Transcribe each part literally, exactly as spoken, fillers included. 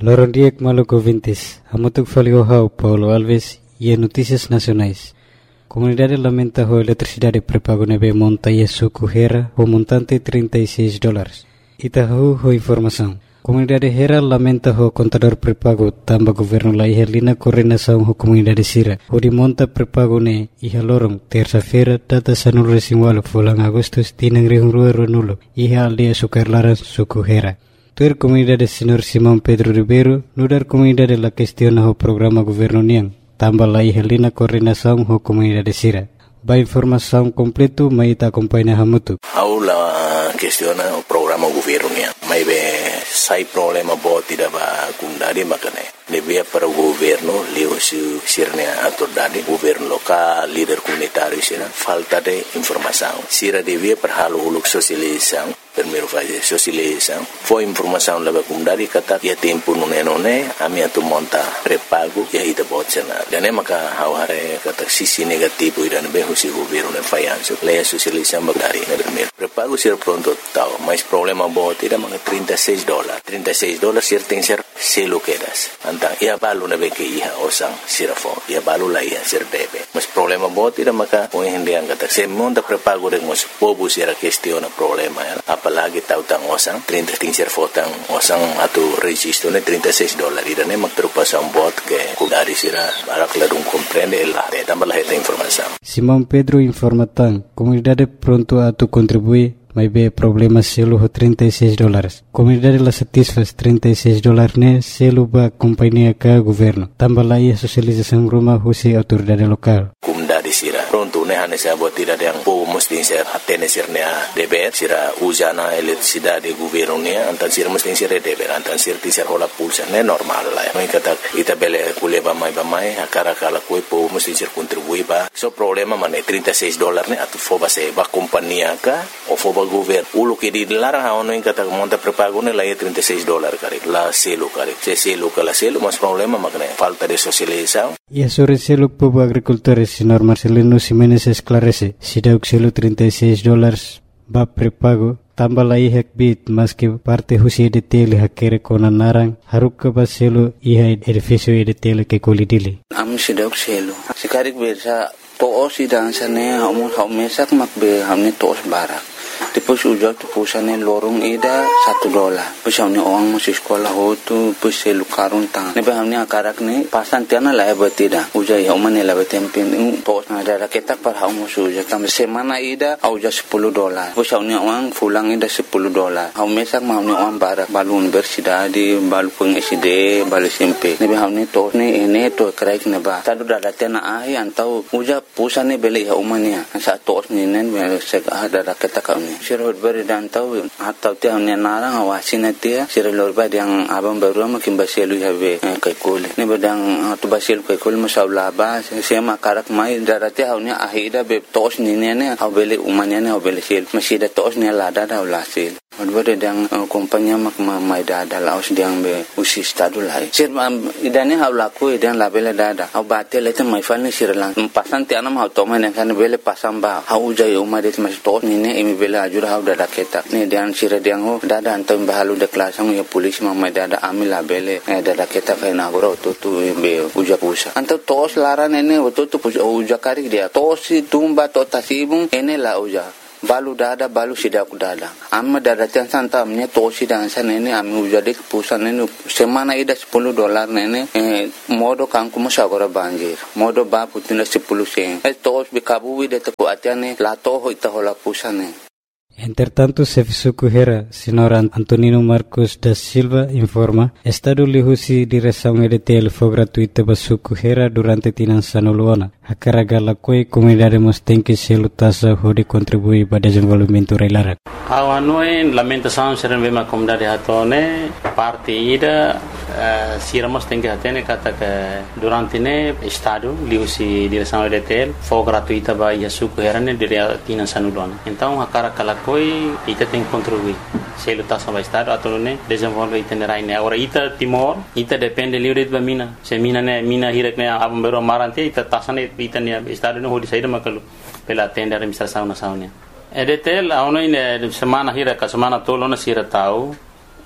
Lorondiek Maluco Vintes, Amutuk Faliohau, Paulo Alves e Notícias Nacionais. Comunidade lamenta a eletricidade prepago nebe monta e suco Hera, o montante trinta e seis dólares. Itahu ho informação. Comunidade Hera lamenta o contador prepago tamba governo la ihelina coordenação ho comunidade Sira. O de monta prepago ne iha lorong terça-feira data sanul resimwalo fulang Agustus tinang rihung rua runulo iha aldea sukarlaran suku Hera. Tuer comunidade Senhor Simão Pedro Ribeiro nudar comunidade la questiona o programa governo niang tamba la ihelina coordenação ho comunidade Sira. Ba informação completo mai ta acompanha hamutu. Aula questiona o programa governo niang. Mai be sai problema bo tidak ba kundari makane. Devia para o governo leu se sirnia autoridade governo local líder comunitário sira falta de informação. Sira devia para halo uluk socialização primeiro fazer socialização foi informação leva kundari kata ya tempo nune nune ami atu monta prepago ya ida botsena dane maka haware kata sisi negativo idan be husi governo ne fayanso le socialização bagari ne primeiro prepago sira pronto tau mas problema bo tidak maka trinta e seis dólares trinta e seis dólares sir tem ser selo quedas anta ia balu na be ke iha osang sira fo ia balu la ia sir debe mas problema bo tidak maka o hindi ang kata se monta prepago de mos povo sira questiona problema apalagi tautang osang trinta tem ser fotang osang atu registro ne trinta e seis dólares idane mak preocupação bot que kudari sira para claro compreende el de tambah la esta informação. Simão Pedro informa tan comunidade pronto a tu contribuir mas be problema selo ho trinta e seis dólares. Comunidade la satisfaz trinta e seis dólares ne selo ba companhia ka governo. Tambah la ia socialização rumah husi autoridade lokal. Comunidade sira pronto ne hane sa buat tidak yang po mesti ser atene sirnya deber sira usana eletricidade governo ne antan sira mesti ser deber antan sira tisar hola pulsa ne normal la. Mai kata ita bele kuleba mai ba mai akara kala koi po mesti ser contribui ba. So problema mane trinta e seis dólares ne atu foba se ba companhia ka o foba governo ulo que di lara ono in kata monta prepago ne la e trinta e seis dólares kare la selo kare se selo kala selo mas problema makne falta de socialização e sobre selo povo agricultores senhor Marcelino Ximenes esclarece si dauk selo trinta e seis dólares ba prepago tambah la ihek bit mas que parte husi de tele hakere kona narang haruk ba selo iha edificio de tele que kolidili am si dauk selo sikarik bersa to si dansane hamu hamesak makbe hamne tos barak Depois ujak tu pusane lorong ida satu dolar. Depois hamne orang masih sekolah ho tu depois selu karun tang. Nebe hamne akarak ne pasan tiana la batida. Ujai hamne la batempin tos na ada ketak par hamu ujak tam semana ida auja sepuluh dolar. Depois hamne orang pulang ida sepuluh dolar. Hamne sak hamne orang barak balun bersidadi balu peng S D balu S M P. Nebe hamne tos ne ene to kraik ne ba. Tadu dada tiana ahi antau ujak pusane beli hamne sa tos ne nen sek ada ketak Sira beri dan tahu atau tiang ni narang awasin dia sira lorba yang abang baru makin basilu habe kai kole ni badang tu basilu kai kole masalah ba sema karak mai darate haunya ahida be tos ni ne au bele umanya ne au bele sel masih da tos ni lada da ulasil Advare yang kompanya mak mai dada laos diang be usi stadu lai sir idane hau laku idan labele dada au batel itu mai falni sir lang pasan ti anam hau toma ne kan bele pasam ba hau jai umade mas tos ni ne emi bele ajur hau dada ketak ni dian sir diang ho dada antam bahalu de klasang ya polisi mai dada amil labele dada ketak na goro tu tu be uja pusa antam tos laran ene tu tu uja kari dia tos tumba to tasibung ene la uja balu dada balu sidak dada amma dada tiang santa amnya tosi dan sana ini ami ujade pusan ini semana ida sepuluh dolar nene eh, modo kangku musagora banjir modo ba putina sepuluh sen eh tos bikabu wide teku atiane la toho ita hola pusane. Entretanto, Sefisuku Hera, senhor Antonino Marcos da Silva, informa, Estado lihusi direção E D T L foi gratuita para Suku Hera durante tinan sanuluana. A carga la coi comunidade mos tem que se lutasa hode contribuir para desenvolvimento reilarak. Awanoi lamentação seren bema comunidade hatone parte ida uh, siramos tem que atene kata que durante ne Estado lihusi direção E D T L foi gratuita para Suku Hera ne dire tinan sanuluana. Então a carga la coi ita tem que contribuir se lutasa para Estado atau ne desenvolve itinerai ne agora ita Timor ita depende livre de mina se mina ne mina hirek ne abam bero marante ita tasane ita ne Estado ne hodi saída makalu pela tenda administração nacional E D T L aonde semana hira ka semana tolo na sira tau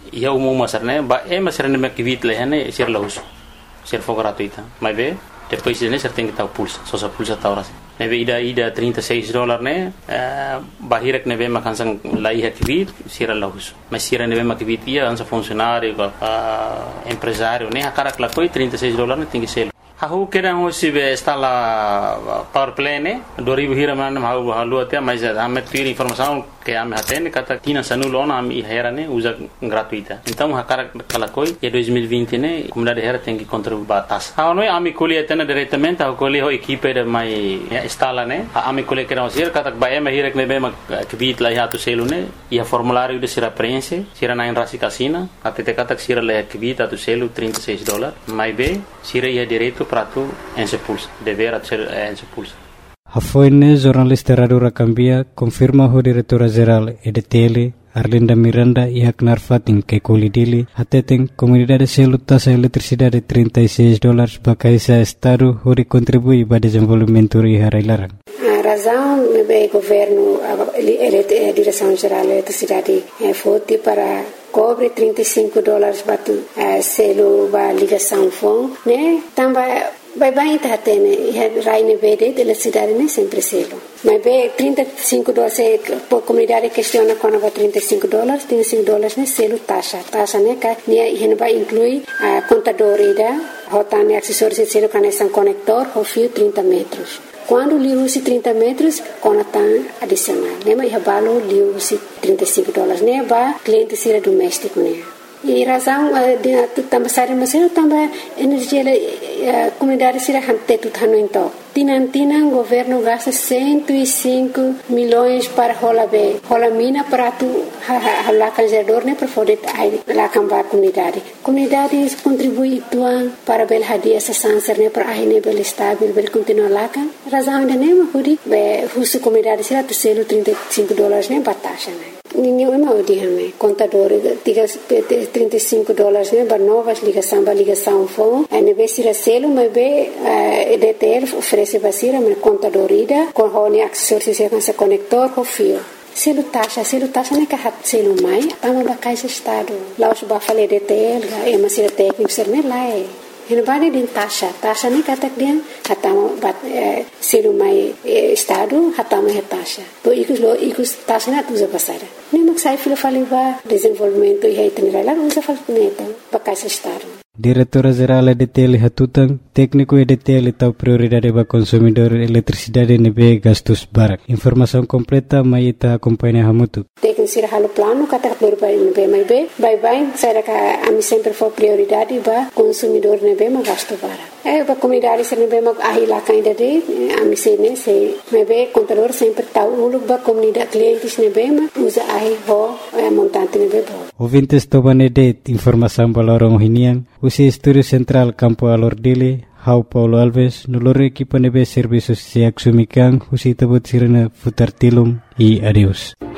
ia umum masarne ba e masarne me kivit lehane sir lahus sir fo gratuita mas be depois né você tem que estar pulsa só sa pulsa tá hora neve ida ida trinta e seis dólares né bahirek neve makan sang lai kivit sir lahus mas sir neve makivit ia ansa funcionário empresário né akara klakoi trinta e seis dólares tem que ser Aku kira hosi be instala power play ne dua ribu hira mana mau halu atia mas ame tiri informação que ame hatene kata tina sanulona ame hera ne usa gratuita então hakara kalakoi ya dois mil e vinte ne comunidade hera tem que contribuir batas ha noi ame colhe tena diretamente ha colhe ho equipe de mai instala ne ame colhe kira hosi kata ba eme hira ne be ma kvit la hatu selu ne ia formulário de sira prense sira na rasi kasina até kata sira la kvit atu selu trinta e seis dólares mai be sira ia direito prato en se pulsa dever ser en se pulsa Hafoine jornalista Radura Cambia confirma o diretora geral E D T L Arlinda Miranda e Aknar Fatin que colidili ateten comunidade selu taxa eletricidade trinta e seis dólares para caisa estado hori contribui para desenvolvimento e harailaran. A razão do governo a direção geral da eletricidade é forte para cobre trinta e cinco dólares para selo para ligação fone, né? Também vai bem tá tendo raine verde de eletricidade né sempre selo. Mas bem trinta e cinco dólares por comunidade questiona quando vai trinta e cinco dólares, trinta e cinco dólares né selo taxa. Taxa né que né vai incluir a contador ida, rotane acessórios de selo conexão conector, o fio trinta metros. Quando liu-se trinta metros, conta adicional. Lembra que valo liu-se trinta e cinco dólares, né? Ba cliente sira doméstico, né? E razão de tu também sabe mas eu também energia a comunidade sira hante tu tano então. Tinan tinan governo gasta cento e cinco milhões para rola be. Rola mina para tu hala canjador né para poder lá cambar comunidade. Comunidade contribui tuan para bel hadia essa sanser né para aí né bel estável bel continuar lá kan. Razão ainda nem mahuri be husu comunidade sira tu selo trinta e cinco dólares né batasha né. Ninguém mau dihame contador tiga trinta e cinco dólares né para novas ligação para ligação fone. Aí be sira selo mas be E D T L oferece basira mas contador ida com hone acessórios com esse conector o fio. Selo taxa, selo taxa não é que hat selo mai, tama ba caixa estado. Lá os ba fale E D T L, é uma sira técnico ser né lá é. Ele vai din taxa, taxa nem kata dia, hatama bat selo mai estado, hatama é taxa. To ikus lo ikus taxa na tuza passada. Nem mak sai filo fale ba desenvolvimento e aí tem lá usa fale neto, ba caixa estado. Diretora Geral E D T L Hatutan, técnico E D T L tahu prioridade para consumidor eletricidade nebe gastos barak. Informação completa mai ita acompanha hamutu. Técnico sira halo plano kata prioridade nebe mai be, bye bye, saya ka ami sempre for prioridade ba consumidor nebe ma gasto barak. Eh ba comunidade sira nebe ma ahila kainda de ami se ne se nebe contador sempre tahu uluk ba comunidade clientes nebe ma usa ahi ho montante nebe bo. Ouvintes tobanede informação balorong hinian. Usi Estúdio Central Campo Alordile, Hau Paulo Alves, noloro equipa nebe serviços se axumikan, usi tabut sirena futar tilum e adeus.